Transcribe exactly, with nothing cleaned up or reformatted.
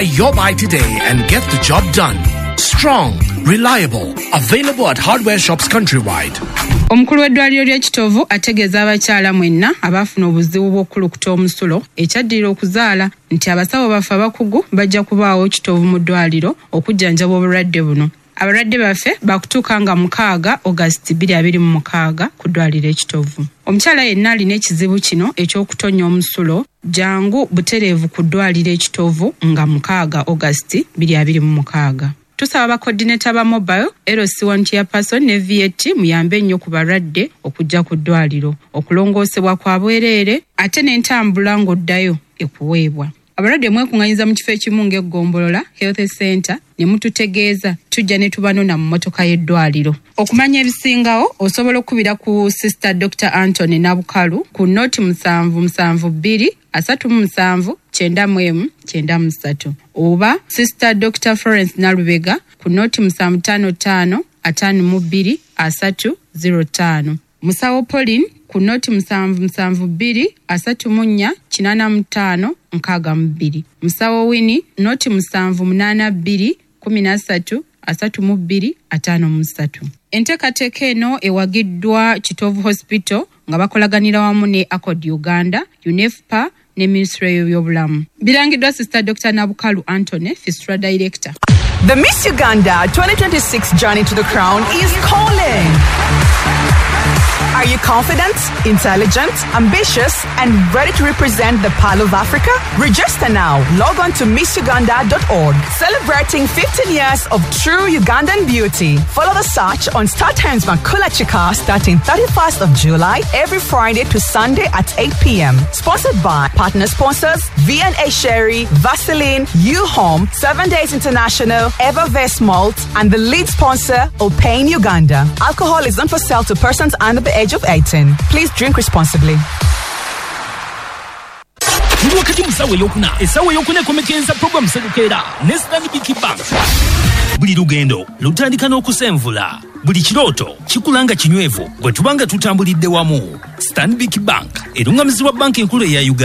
Your buy today and get the job done. Strong, reliable, available at hardware shops countrywide. Omukulu w'eddwaliro ly'Ekitovu ategeeza abakyala mwenna abaafuna obuzibu bw'okulukuta omusulo ekyaddira okuzaala nti abasawo baffe abakugu bajja kubaawo Kitovu mu ddwaliro okujjanjaba obulwadde buno. Abalwadde baffe bakutuuka nga mukaaga August bbiri abiri mu mukaaga ku ddwaliro Ekitovu. Omukyala yenna alina ekizibu kino eky'okutonya omusulo jangu butereevu ku ddwaliro Ekitovu nga mukaaga August bbiri abiri mu mukaaga. Tusaba ba coordinator ba mobile L C one chairperson ne V A T muyambe nnyo ku balwadde okujja ku ddwaliro okulongoosebwa kwa bwereere ate n'entambula ng'oddayo ekuweebwa. Abalwadde mwekunganyiza mu kifo ekimu ng'eggombolola Health Center ne mututegeeza tujja ne tubanona mu mmotoka y'eddwaliro. Okumanya ebisingawo osobola okubira ku Sister Doctor Anthony Nabukalu ku noti musanvu musanvu bbiri asatu mu musanvu kyenda mu emu kyenda mu ssatu oba Sister Doctor Florence Nalubega ku noti musanvu ttaano ttaano ataano mu bbiri asatu zero ttaano. Musawo Pauline ku noti musanvu musanvu bbiri asatu mu nnya kinaana mu ttaano nkaaga mu bbiri. Musawo Winnie noti musanvu munaana bbiri kumi na ssatu asatu mu bbiri ataano mu ssatu. Enteekateeka eno ewagiddwa Kitovu Hospital nga bakolaganira wamu ne Accord Uganda, UNEFPA ne Ministry y'ebyobulamu. Birangiddwa Sister Doctor Nabukalu Anthony, Fistula Director. The Miss Uganda twenty twenty-six journey to the crown is calling. Are you confident, intelligent, ambitious, and ready to represent the Pearl of Africa? Register now. Log on to miss uganda dot org. Celebrating fifteen years of true Ugandan beauty. Follow the search on Star Times Makula Chika starting thirty-first of July every Friday to Sunday at eight p.m. Sponsored by partner sponsors V and A Sherry, Vaseline, U-Home, Seven Days International, Evervest Malt, and the lead sponsor, Opain Uganda. Alcohol is not for sale to persons under the age of eighteen. Please drink responsibly. Wakati musawe yokuna esawe yokune komekenza program sedukera Nestan Biki Bank. Buli lugendo lutandika n'okusenvula. Buli kiroto kikulanga kinywevu gwe tubanga tutambulidde wamu. Stanbic Bank erungamizibwa banki enkulu eya Uganda.